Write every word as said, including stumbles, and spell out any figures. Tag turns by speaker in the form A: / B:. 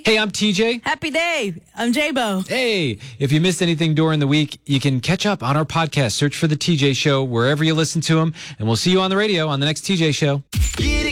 A: Hey, I'm T J.
B: Happy day. I'm J-Bo.
A: Hey, if you missed anything during the week, you can catch up on our podcast. Search for The T J Show wherever you listen to them, and we'll see you on the radio on the next T J Show.